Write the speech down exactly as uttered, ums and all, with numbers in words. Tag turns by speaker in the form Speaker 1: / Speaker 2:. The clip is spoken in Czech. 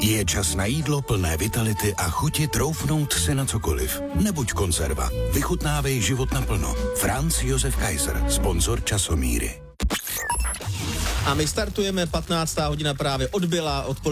Speaker 1: Je čas na jídlo plné vitality a chuti troufnout si na cokoliv. Nebuď konzerva. Vychutnávej život naplno. Franz Josef Kaiser, sponzor Časomíry.
Speaker 2: A my startujeme, patnáctá hodina právě odbyla, od